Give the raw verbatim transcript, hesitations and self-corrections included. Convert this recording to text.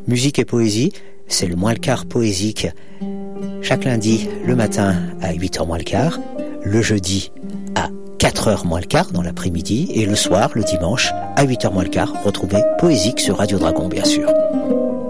Musique et poésie, c'est le moins le quart poésique. Chaque lundi, le matin à huit heures moins le quart, le jeudi à quatre heures moins le quart dans l'après-midi, et le soir, le dimanche, à huit heures moins le quart, retrouvez Poésique sur Radio Dragon, bien sûr.